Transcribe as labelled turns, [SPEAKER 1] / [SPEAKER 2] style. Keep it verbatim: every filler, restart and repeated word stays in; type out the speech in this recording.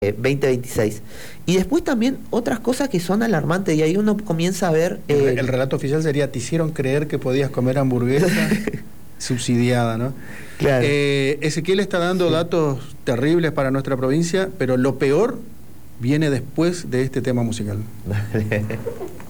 [SPEAKER 1] veinte veintiséis. Y después también otras cosas que son alarmantes, y ahí uno comienza a ver...
[SPEAKER 2] El,
[SPEAKER 1] eh,
[SPEAKER 2] el relato oficial sería: te hicieron creer que podías comer hamburguesa subsidiada, ¿no?
[SPEAKER 1] Claro.
[SPEAKER 2] Eh, Ezequiel está dando
[SPEAKER 1] Sí.
[SPEAKER 2] datos terribles para nuestra provincia, pero lo peor viene después de este tema musical.